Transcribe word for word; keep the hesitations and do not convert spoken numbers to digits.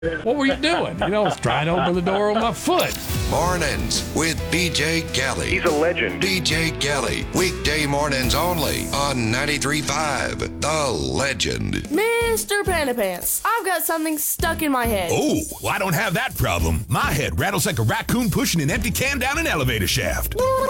What were you doing? You know, I was trying to open the door with my foot. Mornings with B J Kelly. He's a legend. B J Kelly. Weekday mornings only on ninety-three point five. The Legend. Mister Pants, I've got something stuck in my head. Oh, well, I don't have that problem. My head rattles like a raccoon pushing an empty can down an elevator shaft.